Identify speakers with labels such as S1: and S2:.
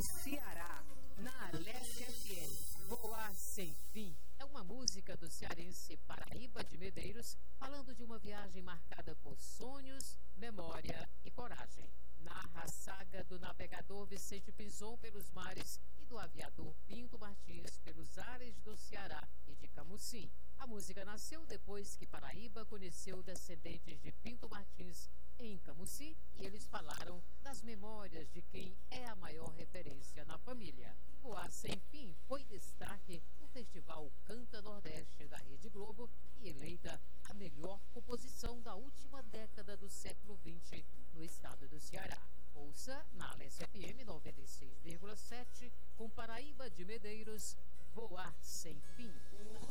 S1: Ceará, na Aleste FM. Voar sem fim.
S2: É uma música do cearense Paraíba de Medeiros, falando de uma viagem marcada por sonhos, memória e coragem. Narra a saga do navegador Vicente Pinzon pelos mares e do aviador Pinto Martins pelos ares do Ceará e de Camusim. A música nasceu depois que Paraíba conheceu descendentes de Pinto Martins em Camusim e eles falaram das memórias de quem é a maior referência na família. Voar Sem Fim foi destaque no Festival Canta Nordeste da Rede Globo e eleita a melhor composição da última década do século XX no estado do Ceará. Ouça na Aleste FM 96,7 com Paraíba de Medeiros, Voar Sem Fim.